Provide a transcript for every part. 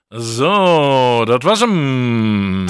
Zo, dat was hem.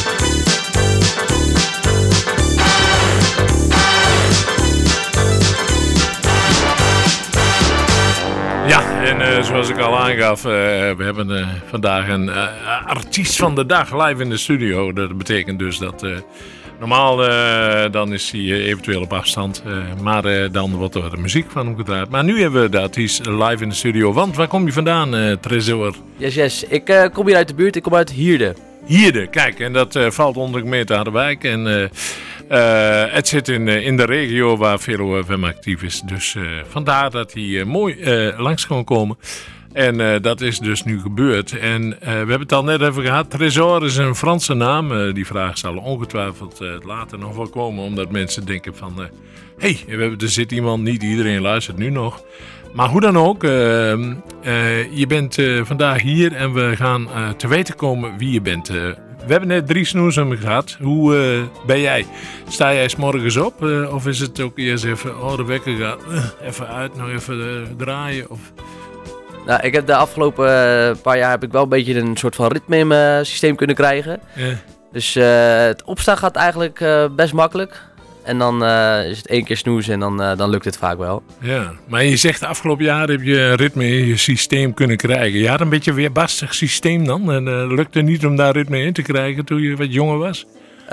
Ja, en zoals ik al aangaf, we hebben vandaag een artiest van de dag live in de studio. Dat betekent dus dat normaal dan is hij eventueel op afstand, maar dan wordt er muziek van hem gedraaid. Maar nu hebben we de artiest live in de studio. Want waar kom je vandaan, Tresor? Yes. Ik kom hier uit de buurt. Ik kom uit Hierde. Hierde, kijk, en dat valt onder de gemeente Harderwijk. En het zit in de regio waar Velo FM actief is. Dus vandaar dat hij mooi langs kan komen. En dat is dus nu gebeurd. En we hebben het al net even gehad. Tresor is een Franse naam. Die vraag zal ongetwijfeld later nog wel komen. Omdat mensen denken van... er zit iemand, niet iedereen luistert nu nog. Maar hoe dan ook, je bent vandaag hier en we gaan te weten komen wie je bent. We hebben net 3 snoezen gehad. Hoe ben jij? Sta jij 's morgens op? Of is het ook eerst even, de wekker gaat even uit, nog even draaien? Of... Nou, ik heb de afgelopen paar jaar heb ik wel een beetje een soort van ritme in mijn systeem kunnen krijgen. Yeah. Dus het opstaan gaat eigenlijk best makkelijk. En dan is het 1 keer snoezen en dan lukt het vaak wel. Ja, maar je zegt de afgelopen jaren heb je een ritme in je systeem kunnen krijgen. Je had een beetje een weerbarstig systeem dan. En lukte niet om daar ritme in te krijgen toen je wat jonger was?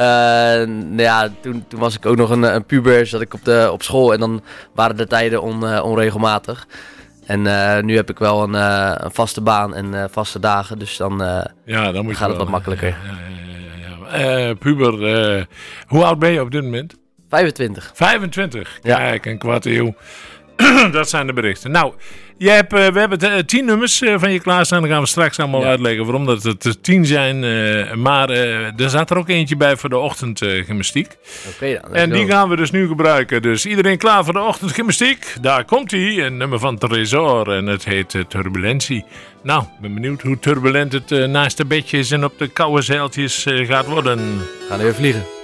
Toen was ik ook nog een puber, zat ik op school en dan waren de tijden onregelmatig. En nu heb ik wel een vaste baan en vaste dagen, dus dan gaat het wat makkelijker. Ja. Puber, hoe oud ben je op dit moment? 25. 25, ja. Kijk, een kwart eeuw. Dat zijn de berichten. Nou, we hebben 10 nummers van je klaarstaan. Dan gaan we straks allemaal uitleggen waarom dat het 10 zijn. Maar er zat er ook eentje bij voor de ochtendgymnastiek. Oké, dan. En die gaan we dus nu gebruiken. Dus iedereen klaar voor de ochtendgymnastiek? Daar komt hij. Een nummer van Tresor en het heet Turbulentie. Nou, ik ben benieuwd hoe turbulent het naast de bedjes en op de koude zeiltjes gaat worden. Gaan we weer vliegen.